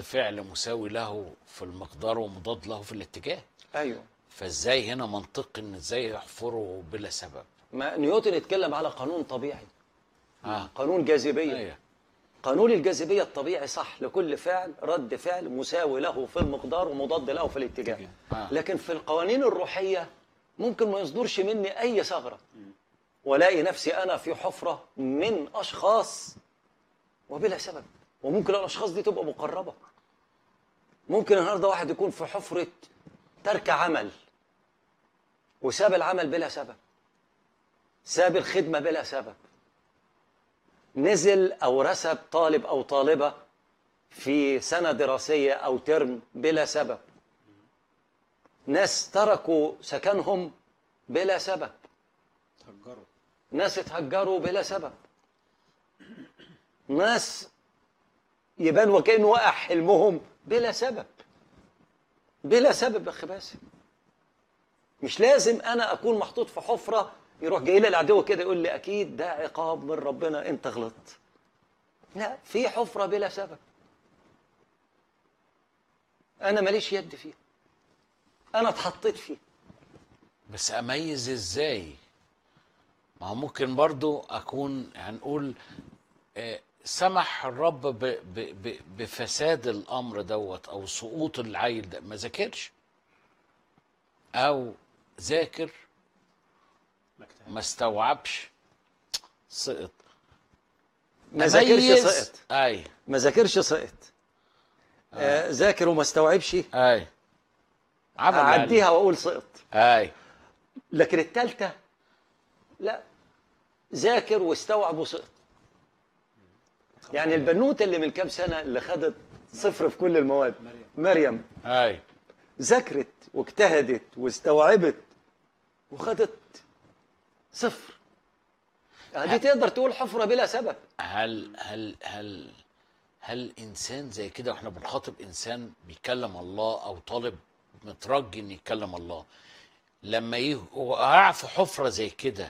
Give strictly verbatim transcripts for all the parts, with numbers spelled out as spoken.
فعل مساوي له في المقدار ومضاد له في الاتجاه. ايوه. فازاي هنا منطق ان ازاي يحفره بلا سبب؟ ما نيوتن اتكلم على قانون طبيعي. اه قانون جاذبيه. ايوه. قانون الجاذبيه الطبيعي صح، لكل فعل رد فعل مساوي له في المقدار ومضاد له في الاتجاه. آه. لكن في القوانين الروحيه ممكن ما يصدرش مني اي ثغره، والاقي نفسي انا في حفره من اشخاص وبلا سبب. وممكن الاشخاص دي تبقى مقربه. ممكن النهارده واحد يكون في حفره ترك عمل وساب العمل بلا سبب، ساب الخدمه بلا سبب، نزل او رسب طالب او طالبه في سنه دراسيه او ترم بلا سبب، ناس تركوا سكنهم بلا سبب، تهجروا، ناس اتهجروا بلا سبب، ناس يبان وكأنه وقع حلمهم بلا سبب. بلا سبب يا اخي باسم. مش لازم انا اكون محطوط في حفره يروح جاي لي العدو كده يقول لي اكيد ده عقاب من ربنا انت غلطت. لا، في حفره بلا سبب انا ماليش يد فيها، انا اتحطيت فيها. بس اميز ازاي؟ ما هو ممكن برضو اكون هنقول آه، سمح الرب ب ب ب بفساد الامر دوت او سقوط العيل ده، ما ذاكرش او ذاكر ما استوعبش سقط. ما ذاكرش أميز. سقط. اي ما ذاكرش سقط. آه ذاكر وما استوعبش، اي عمل اللي اعديها واقول سقط. عليه. اي لكن الثالثه لا، ذاكر واستوعب وسقط. يعني البنوته اللي من كام سنه اللي خدت صفر في كل المواد، مريم. مريم اي ذاكرت واجتهدت واستوعبت وخدت صفر. يعني دي تقدر تقول حفرة بلا سبب. هل هل هل هل انسان زي كده واحنا بنخاطب انسان بيكلم الله او طالب مترجي ان يكلم الله، لما يقع في حفرة زي كده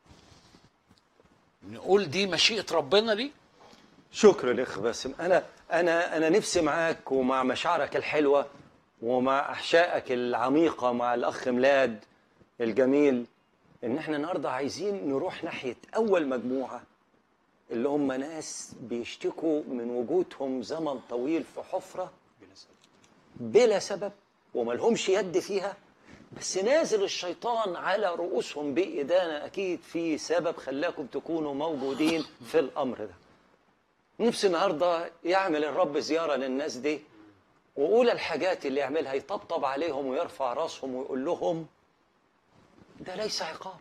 نقول دي مشيئة ربنا ليه؟ شكرا يا اخ باسم. انا انا انا نفسي معاك ومع مشاعرك الحلوه ومع احشائك العميقه مع الاخ ميلاد الجميل ان احنا النهارده عايزين نروح ناحيه اول مجموعه اللي هم ناس بيشتكوا من وجودهم زمن طويل في حفره بلا سبب وملهمش يد فيها، بس نازل الشيطان على رؤوسهم بإدانة. أكيد في سبب خلاكم تكونوا موجودين في الأمر ده. نفسي النهارده يعمل الرب زيارة للناس دي وأولى الحاجات اللي يعملها يطبطب عليهم ويرفع راسهم ويقول لهم ده ليس عقاب،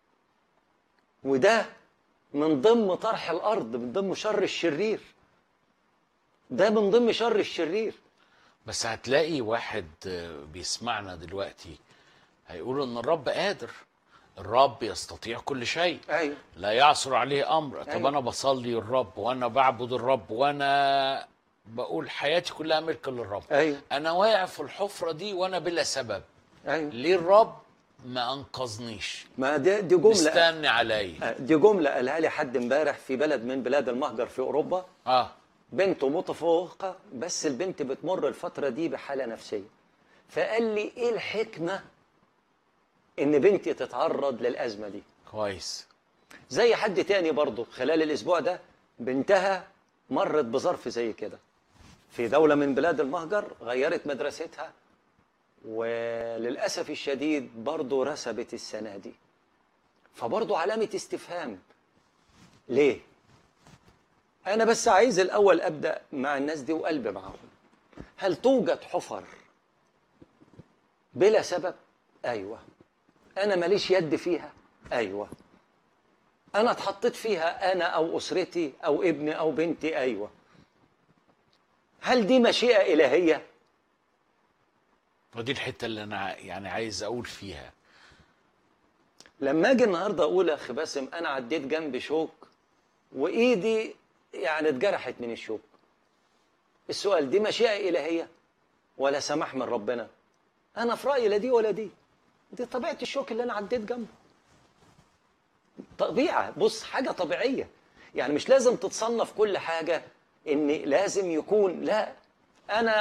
وده من ضمن طرح الأرض، من ضمن شر الشرير، ده من ضمن شر الشرير. بس هتلاقي واحد بيسمعنا دلوقتي هيقول ان الرب قادر، الرب يستطيع كل شيء، أيوه. لا يعثر عليه امر. طب أيوة. انا بصلي الرب وانا بعبد الرب وانا بقول حياتي كلها ملك للرب، أيوه. انا واقع في الحفرة دي وانا بلا سبب، أيوه. ليه الرب ما انقذنيش؟ ما دي, دي جملة مستني عليا. دي جملة قالها لي حد امبارح في بلد من بلاد المهجر في أوروبا. اه بنته متفوقة بس البنت بتمر الفترة دي بحالة نفسية، فقال لي إيه الحكمة إن بنتي تتعرض للأزمة دي؟ كويس. زي حد تاني برضه خلال الأسبوع ده بنتها مرت بظرف زي كده في دولة من بلاد المهجر، غيرت مدرستها وللأسف الشديد برضه رسبت السنة دي. فبرضه علامة استفهام ليه؟ أنا بس عايز الأول أبدأ مع الناس دي وقلبي معهم. هل توجد حفر بلا سبب؟ أيوة. أنا ماليش يد فيها؟ أيوة. أنا اتحطيت فيها أنا أو أسرتي أو ابني أو بنتي؟ أيوة. هل دي مشيئة إلهية؟ ودي الحتة اللي أنا يعني عايز أقول فيها. لما أجي النهاردة أقول يا أخي باسم أنا عديت جنب شوك وإيدي يعني اتجرحت من الشوك، السؤال دي مشيئة إلهية ولا سماح من ربنا؟ أنا في رأيي لا دي ولا دي، دي طبيعة الشوك اللي أنا عديت جنبه. طبيعة، بص، حاجة طبيعية. يعني مش لازم تتصنف كل حاجة إن لازم يكون، لا، انا